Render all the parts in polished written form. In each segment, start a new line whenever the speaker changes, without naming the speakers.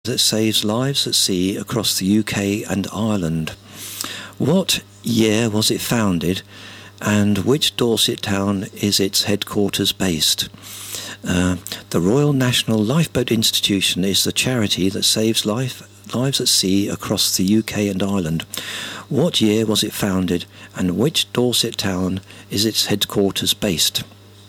that saves lives at sea across the UK and Ireland. What year was it founded, and which Dorset town is its headquarters based? The Royal National Lifeboat Institution is the charity that saves lives at sea across the UK and Ireland. What year was it founded, and which Dorset town is its headquarters based?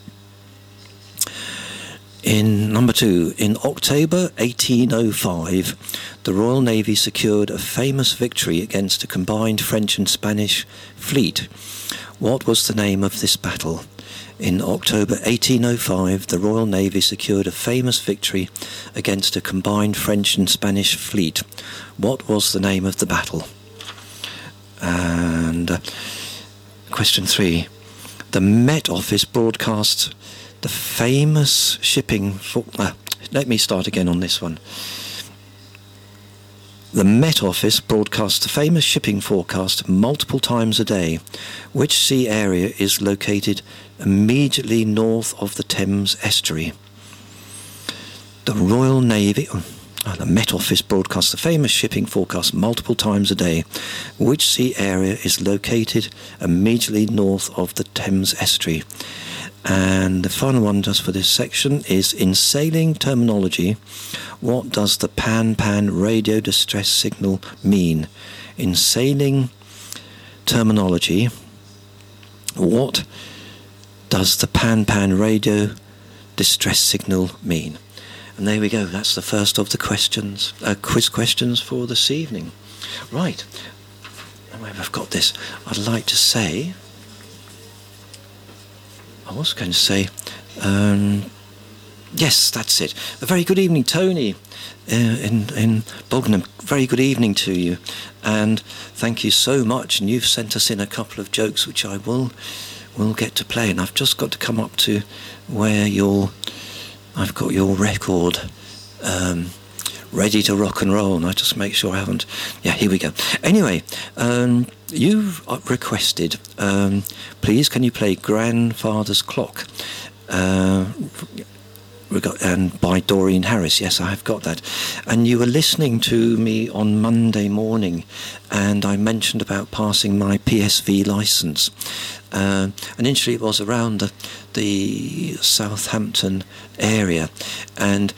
In number 2, in October 1805, the Royal Navy secured a famous victory against a combined French and Spanish fleet. What was the name of this battle? In October 1805, the Royal Navy secured a famous victory against a combined French and Spanish fleet. What was the name of the battle? And question 3, the Met Office broadcasts the famous shipping... let me start again on this one. The Met Office broadcasts the famous shipping forecast multiple times a day. Which sea area is located immediately north of the Thames estuary? The Royal Navy... the Met Office broadcasts the famous shipping forecast multiple times a day. Which sea area is located immediately north of the Thames estuary? And the final one just for this section is, in sailing terminology, what does the pan-pan radio distress signal mean? In sailing terminology, what does the pan-pan radio distress signal mean? And there we go, that's the first of the questions, quiz questions for this evening. Right, and where I've got this, I'd like to say... I was going to say, yes, that's it. A very good evening, Tony, in Bognor. Very good evening to you, and thank you so much. And you've sent us in a couple of jokes, which I will get to play. And I've just got to come up to where I've got your record ready to rock and roll, and I just make sure I haven't... Yeah, here we go. Anyway, you've requested, please can you play Grandfather's Clock, and by Doreen Harris. Yes, I have got that. And you were listening to me on Monday morning, and I mentioned about passing my PSV licence. And initially it was around the Southampton area, and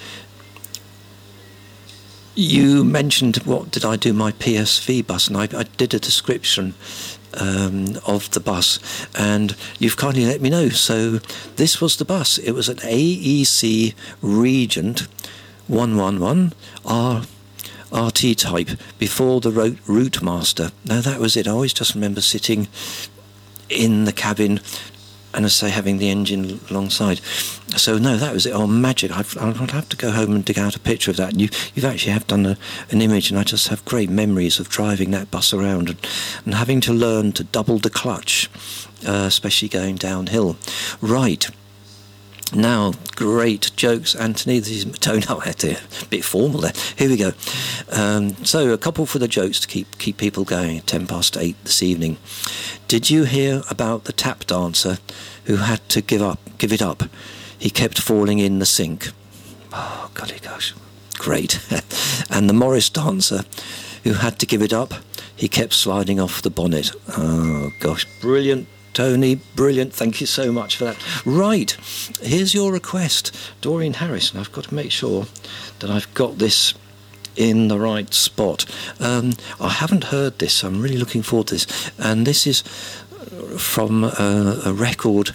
you mentioned, what did I do, my PSV bus, and I did a description of the bus, and you've kindly let me know. So this was the bus. It was an AEC Regent 111 RT type before the route master. Now that was it. I always just remember sitting in the cabin and, as I say, having the engine alongside. So no, that was it. Oh, magic. I'll have to go home and dig out a picture of that. And you've actually have done an image, and I just have great memories of driving that bus around and having to learn to double the clutch, especially going downhill. Right. Now, great jokes, Anthony. This is Tony. Oh, a bit formal there. Here we go. So, a couple for the jokes to keep people going at 8:10 this evening. Did you hear about the tap dancer who had to give it up? He kept falling in the sink. Oh, golly gosh. Great. And the Morris dancer who had to give it up, he kept sliding off the bonnet. Oh, gosh. Brilliant. Tony, brilliant. Thank you so much for that. Right, here's your request, Doreen Harris, and I've got to make sure that I've got this in the right spot. I haven't heard this, so I'm really looking forward to this. And this is from a record,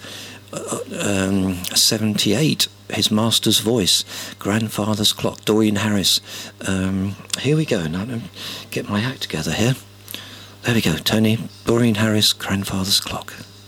78, His Master's Voice, Grandfather's Clock, Doreen Harris. Here we go. Now, let me get my act together here. There we go, Tony, Doreen Harris, Grandfather's Clock.